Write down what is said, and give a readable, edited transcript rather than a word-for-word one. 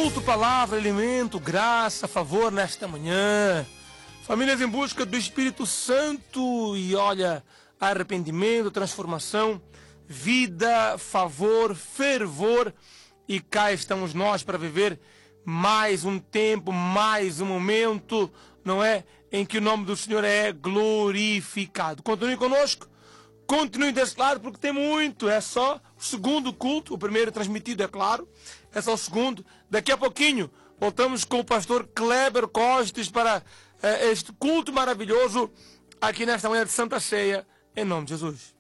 Culto, palavra, alimento, graça, favor nesta manhã. Famílias em busca do Espírito Santo e olha, arrependimento, transformação, vida, favor, fervor. E cá estamos nós para viver mais um tempo, mais um momento, não é? Em que o nome do Senhor é glorificado. Continue conosco, continue desse lado, porque tem muito. É só o segundo culto, o primeiro transmitido, é claro. É só o segundo. Daqui a pouquinho voltamos com o pastor Kleber Costes para este culto maravilhoso aqui nesta manhã de Santa Ceia, em nome de Jesus.